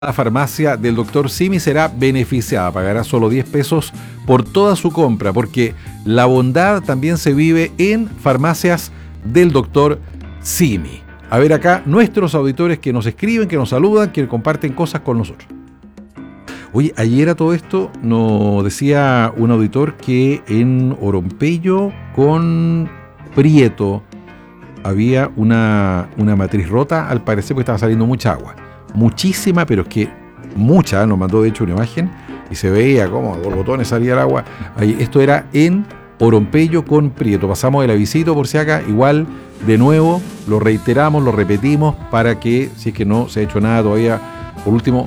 La farmacia del Dr. Simi será beneficiada, pagará solo 10 pesos por toda su compra, porque la bondad también se vive en farmacias del Dr. Simi. A ver acá, nuestros auditores que nos escriben, que nos saludan, que comparten cosas con nosotros. Oye, ayer a todo esto nos decía un auditor que en Oropello con Prieto había una matriz rota, al parecer porque estaba saliendo mucha agua. Muchísima, pero es que mucha, nos mandó de hecho una imagen y se veía como dos botones salía el agua. Ahí, esto era en Oropello con Prieto. Pasamos el avisito por si acá, igual de nuevo, lo reiteramos, lo repetimos para que, si es que no se ha hecho nada todavía, por último,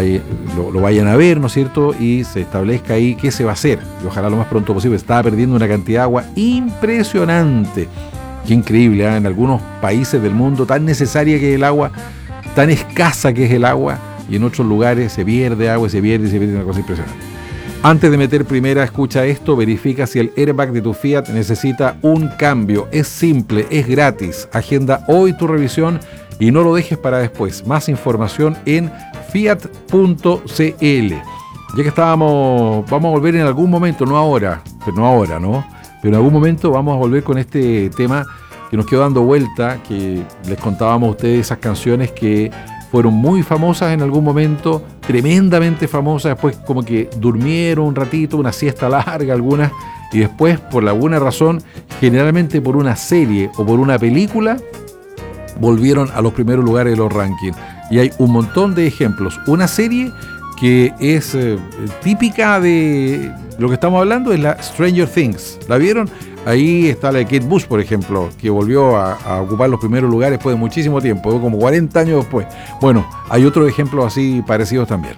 lo vayan a ver, ¿no es cierto? Y se establezca ahí qué se va a hacer. Y ojalá lo más pronto posible. Estaba perdiendo una cantidad de agua impresionante. Qué increíble, ¿eh? En algunos países del mundo tan necesaria que es el agua, tan escasa que es el agua, y en otros lugares se pierde agua y se pierde, una cosa impresionante. Antes de meter primera, escucha esto, verifica si el airbag de tu Fiat necesita un cambio. Es simple, es gratis. Agenda hoy tu revisión y no lo dejes para después. Más información en fiat.cl. Ya que estábamos, vamos a volver en algún momento, no ahora, ¿no? Pero en algún momento vamos a volver con este tema que nos quedó dando vuelta, que les contábamos a ustedes esas canciones que fueron muy famosas en algún momento, tremendamente famosas, después como que durmieron un ratito, una siesta larga algunas, y después por alguna razón, generalmente por una serie o por una película, volvieron a los primeros lugares de los rankings. Y hay un montón de ejemplos. Una serie que es típica de lo que estamos hablando es la Stranger Things. ¿La vieron? Ahí está la de Kate Bush, por ejemplo, que volvió a ocupar los primeros lugares después de muchísimo tiempo, como 40 años después. Bueno, hay otros ejemplos así parecidos también.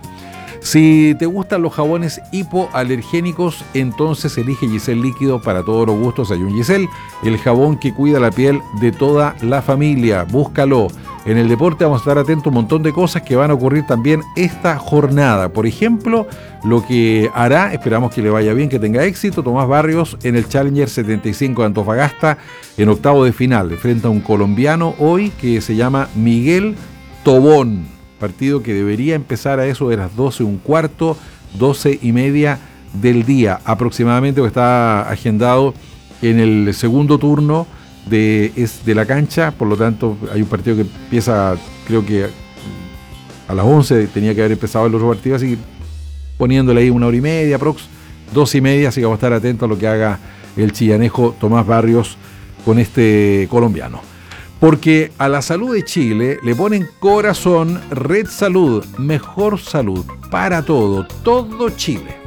Si te gustan los jabones hipoalergénicos, entonces elige Giselle Líquido para todos los gustos. Hay un Giselle, el jabón que cuida la piel de toda la familia. Búscalo. En el deporte vamos a estar atentos a un montón de cosas que van a ocurrir también esta jornada. Por ejemplo, lo que hará, esperamos que le vaya bien, que tenga éxito, Tomás Barrios en el Challenger 75 de Antofagasta, en octavo de final. Enfrenta a un colombiano hoy que se llama Miguel Tobón. Partido que debería empezar a eso de las 12:15, 12:30 del día aproximadamente, porque está agendado en el segundo turno de la cancha. Por lo tanto hay un partido que empieza, creo que a las 11 tenía que haber empezado el otro partido, así poniéndole ahí 1h30 aprox, 12:30, así que vamos a estar atentos a lo que haga el chillanejo Tomás Barrios con este colombiano. Porque a la salud de Chile le ponen corazón. Red Salud, mejor salud para todo Chile.